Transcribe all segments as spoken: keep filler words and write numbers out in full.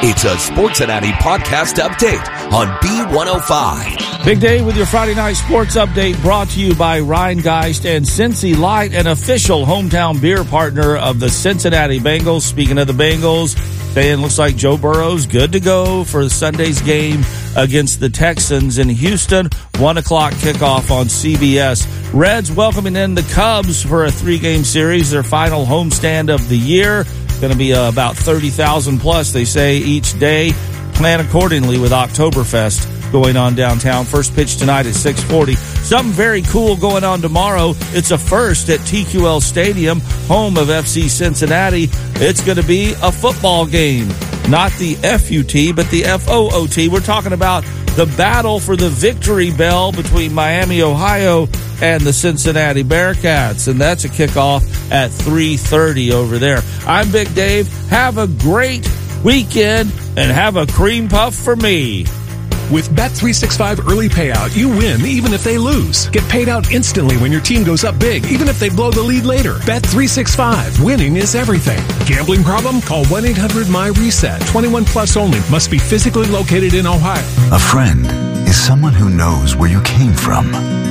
It's a Sports Cincinnati podcast update on B one oh five. Big Dave with your Friday night sports update brought to you by Rheingeist and Cincy Light, an official hometown beer partner of the Cincinnati Bengals. Speaking of the Bengals, it looks like Joe Burrow's good to go for Sunday's game against the Texans in Houston. One o'clock kickoff on C B S. Reds welcoming in the Cubs for a three-game series, their final homestand of the year. Going to be uh, about thirty thousand plus, they say, each day. Plan accordingly with Oktoberfest going on downtown. First pitch tonight at six forty. Something very cool going on tomorrow. It's a first at T Q L Stadium, home of F C Cincinnati. It's going to be a football game. Not the F U T, but the F O O T. We're talking about the battle for the victory bell between Miami, Ohio, and the Cincinnati Bearcats. And that's a kickoff at three thirty over there. I'm Big Dave. Have a great weekend and have a cream puff for me. With Bet three sixty-five Early Payout, you win even if they lose. Get paid out instantly when your team goes up big, even if they blow the lead later. Bet three sixty-five. Winning is everything. Gambling problem? Call one eight hundred M Y reset. twenty-one plus only. Must be physically located in Ohio. A friend is someone who knows where you came from.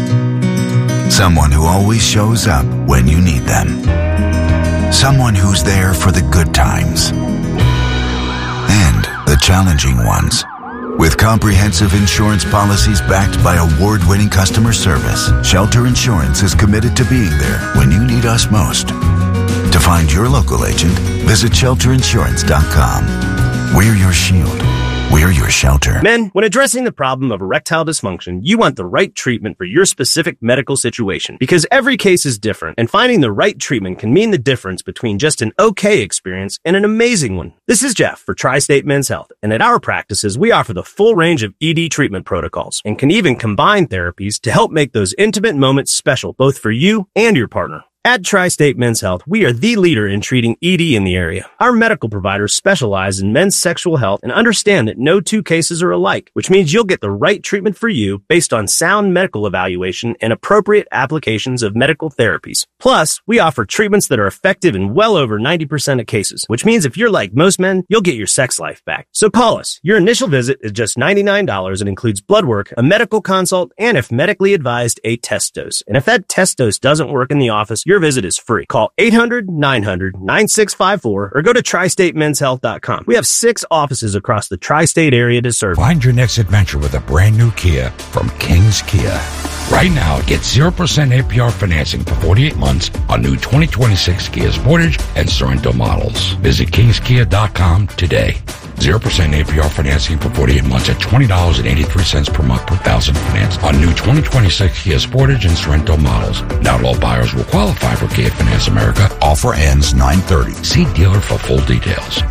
Someone who always shows up when you need them. Someone who's there for the good times and the challenging ones. With comprehensive insurance policies backed by award-winning customer service, Shelter Insurance is committed to being there when you need us most. To find your local agent, visit shelter insurance dot com. We're your shield. We're your shelter. Men, when addressing the problem of erectile dysfunction, you want the right treatment for your specific medical situation. Because every case is different, and finding the right treatment can mean the difference between just an okay experience and an amazing one. This is Jeff for Tri-State Men's Health, and at our practices, we offer the full range of E D treatment protocols, and can even combine therapies to help make those intimate moments special, both for you and your partner. At Tri-State Men's Health, we are the leader in treating E D in the area. Our medical providers specialize in men's sexual health and understand that no two cases are alike, which means you'll get the right treatment for you based on sound medical evaluation and appropriate applications of medical therapies. Plus, we offer treatments that are effective in well over ninety percent of cases, which means if you're like most men, you'll get your sex life back. So call us. Your initial visit is just ninety-nine dollars and includes blood work, a medical consult, and if medically advised, a test dose. And if that test dose doesn't work in the office, your visit is free. Call eight hundred, nine hundred, nine six five four or go to tri state men's health dot com. We have six offices across the tri-state area to serve. Find your next adventure with a brand new Kia from King's Kia. Right now, get zero percent A P R financing for forty-eight months on new twenty twenty-six Kia Sportage and Sorento models. Visit kings kia dot com today. zero percent A P R financing for forty-eight months at twenty dollars and eighty-three cents per month per thousand finance on new twenty twenty-six Kia Sportage and Sorento models. Not all buyers will qualify for Kia Finance America. Offer ends nine thirty. See dealer for full details.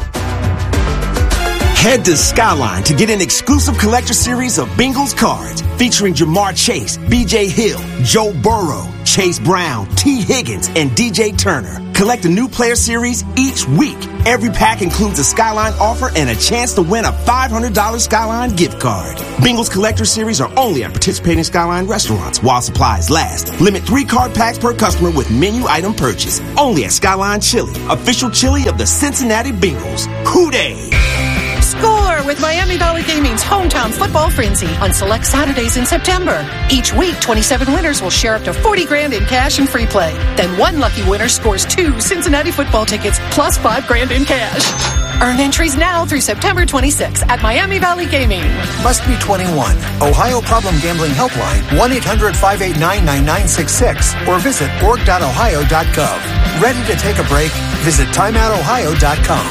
Head to Skyline to get an exclusive collector series of Bengals cards featuring Jamar Chase, B J Hill, Joe Burrow, Chase Brown, T. Higgins, and D J Turner. Collect a new player series each week. Every pack includes a Skyline offer and a chance to win a five hundred dollars Skyline gift card. Bengals collector series are only at participating Skyline restaurants while supplies last. Limit three card packs per customer with menu item purchase. Only at Skyline Chili, official chili of the Cincinnati Bengals. Hoo-day! Score with Miami Valley Gaming's hometown football frenzy on select Saturdays in September. Each week, twenty-seven winners will share up to forty grand in cash and free play. Then one lucky winner scores two Cincinnati football tickets plus five grand in cash. Earn entries now through September twenty-sixth at Miami Valley Gaming. Must be twenty-one. Ohio Problem Gambling Helpline, one eight hundred, five eight nine, nine nine six six or visit org dot ohio dot gov. Ready to take a break? Visit time out ohio dot com.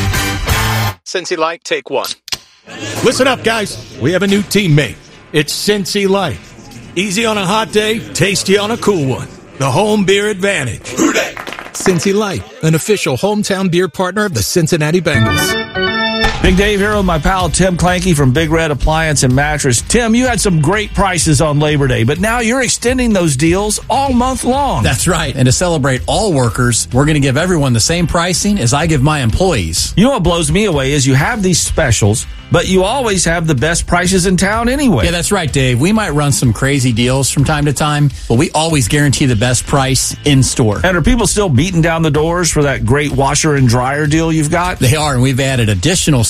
Cincy Light, take one. Listen up, guys. We have a new teammate. It's Cincy Light. Easy on a hot day, tasty on a cool one. The home beer advantage. Hoo-day! Cincy Light, an official hometown beer partner of the Cincinnati Bengals. Big Dave here with my pal Tim Clanky from Big Red Appliance and Mattress. Tim, you had some great prices on Labor Day, but now you're extending those deals all month long. That's right. And to celebrate all workers, we're going to give everyone the same pricing as I give my employees. You know what blows me away is you have these specials, but you always have the best prices in town anyway. Yeah, that's right, Dave. We might run some crazy deals from time to time, but we always guarantee the best price in store. And are people still beating down the doors for that great washer and dryer deal you've got? They are, and we've added additional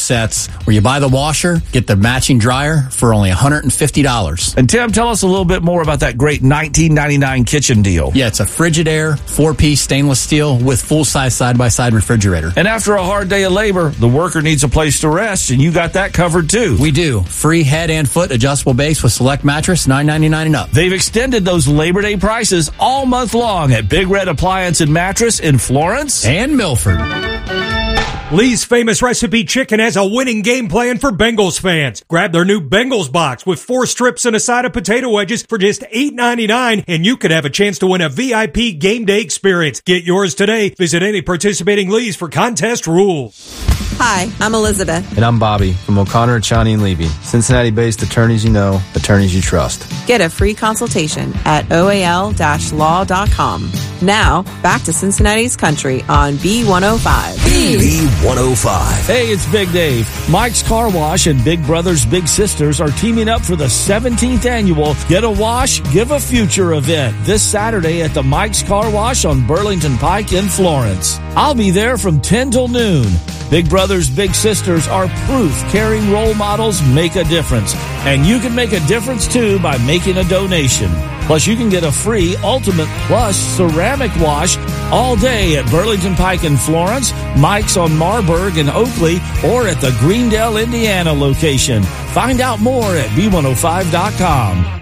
sets where you buy the washer, get the matching dryer for only one hundred fifty dollars. And Tim, tell us a little bit more about that great nineteen ninety-nine kitchen deal. Yeah, it's a Frigidaire four-piece stainless steel with full-size side-by-side refrigerator. And after a hard day of labor, the worker needs a place to rest, and you got that covered too. We do. Free head and foot adjustable base with select mattress, nine ninety-nine and up. They've extended those Labor Day prices all month long at Big Red Appliance and Mattress in Florence and Milford. Lee's Famous Recipe Chicken has a winning game plan for Bengals fans. Grab their new Bengals box with four strips and a side of potato wedges for just eight ninety-nine, and you could have a chance to win a V I P game day experience. Get yours today. Visit any participating Lee's for contest rules. Hi, I'm Elizabeth. And I'm Bobby from O'Connor, Chani and Levy. Cincinnati-based attorneys you know, attorneys you trust. Get a free consultation at O A L law dot com. Now, back to Cincinnati's Country on B one oh five. B one oh five. Hey, it's Big Dave. Mike's Car Wash and Big Brothers Big Sisters are teaming up for the seventeenth annual Get a Wash, Give a Future event this Saturday at the Mike's Car Wash on Burlington Pike in Florence. I'll be there from ten till noon. Big Brothers Big Sisters are proof caring role models make a difference. And you can make a difference too by making a donation. Plus, you can get a free Ultimate Plus ceramic wash all day at Burlington Pike in Florence, Mike's on Marburg and Oakley, or at the Greendale, Indiana location. Find out more at B one oh five dot com.